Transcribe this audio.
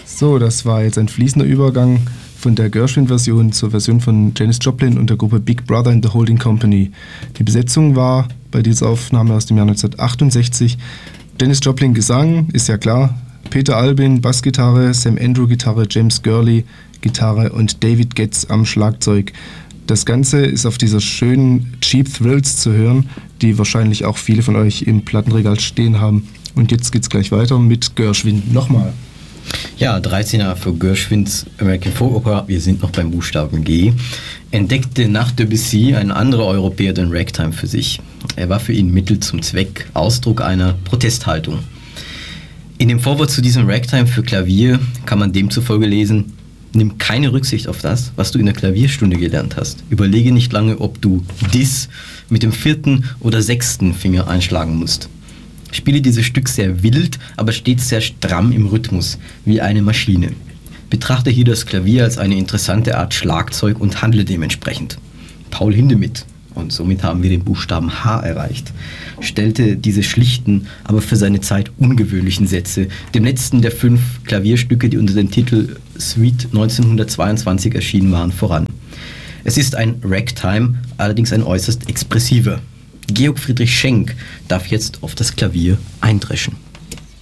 So, das war jetzt ein fließender Übergang von der Gershwin-Version zur Version von Janis Joplin und der Gruppe Big Brother and the Holding Company. Die Besetzung war bei dieser Aufnahme aus dem Jahr 1968 Janis Joplin Gesang, ist ja klar, Peter Albin Bassgitarre, Sam Andrew Gitarre, James Gurley Gitarre und David Getz am Schlagzeug. Das Ganze ist auf dieser schönen Cheap Thrills zu hören, die wahrscheinlich auch viele von euch im Plattenregal stehen haben. Und jetzt geht's gleich weiter mit Gershwin nochmal. Ja, 13er für Gershwins American Folk Opera, wir sind noch beim Buchstaben G, entdeckte nach Debussy ein anderer Europäer den Ragtime für sich. Er war für ihn Mittel zum Zweck, Ausdruck einer Protesthaltung. In dem Vorwort zu diesem Ragtime für Klavier kann man demzufolge lesen: Nimm keine Rücksicht auf das, was du in der Klavierstunde gelernt hast. Überlege nicht lange, ob du dies mit dem 4. oder 6. Finger einschlagen musst. Spiele dieses Stück sehr wild, aber stets sehr stramm im Rhythmus, wie eine Maschine. Betrachte hier das Klavier als eine interessante Art Schlagzeug und handle dementsprechend. Paul Hindemith, und somit haben wir den Buchstaben H erreicht, stellte diese schlichten, aber für seine Zeit ungewöhnlichen Sätze dem letzten der 5 Klavierstücke, die unter dem Titel Suite 1922 erschienen waren, voran. Es ist ein Ragtime, allerdings ein äußerst expressiver. Georg Friedrich Schenk darf jetzt auf das Klavier eindreschen.